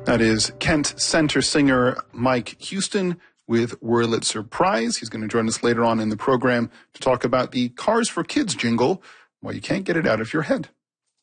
That is Kent Center singer Mike Houston with Wurlitzer Prize. He's going to join us later on in the program to talk about the Cars for Kids jingle, why you can't get it out of your head.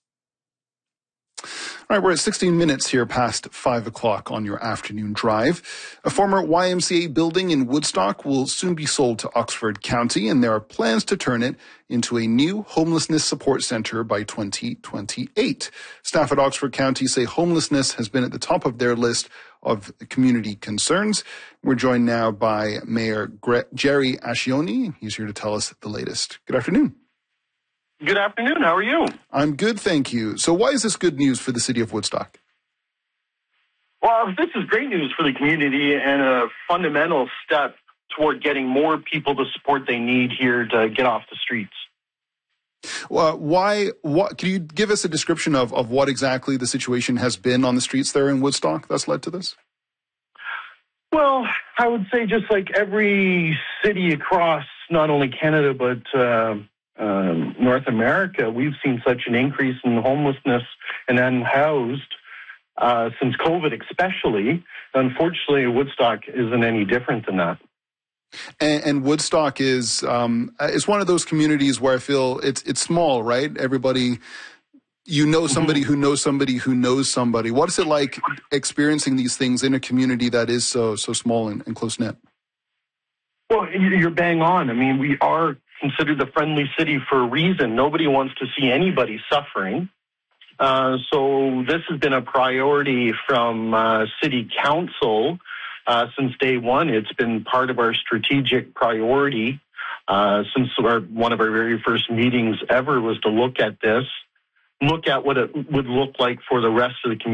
All right, we're at 16 minutes here past 5 o'clock on your afternoon drive. A former YMCA building in Woodstock will soon be sold to Oxford County, and there are plans to turn it into a new homelessness support center by 2028. Staff at Oxford County say homelessness has been at the top of their list of community concerns. We're joined now by Mayor Jerry Ascioni. He's here to tell us the latest. Good afternoon. Good afternoon. How are you? I'm good, thank you. So why is this good news for the city of Woodstock? Well, this is great news for the community and a fundamental step toward getting more people the support they need here to get off the streets. Well, can you give us a description of what exactly the situation has been on the streets there in Woodstock that's led to this? Well, I would say just like every city across not only Canada but North America, we've seen such an increase in homelessness and unhoused since COVID especially. Unfortunately, Woodstock isn't any different than that. And Woodstock is one of those communities where I feel it's small, right? Everybody, somebody who knows somebody who knows somebody. What is it like experiencing these things in a community that is so small and close-knit? Well, you're bang on. I mean, we are considered the friendly city for a reason. Nobody wants to see anybody suffering. So this has been a priority from city council since day one. It's been part of our strategic priority since one of our very first meetings ever was to look at this, look at what it would look like for the rest of the community.